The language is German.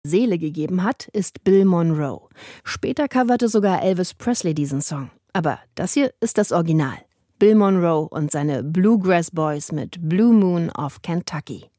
Seele gegeben hat, ist Bill Monroe. Später coverte sogar Elvis Presley diesen Song. Aber das hier ist das Original. Bill Monroe und seine Bluegrass Boys mit Blue Moon of Kentucky.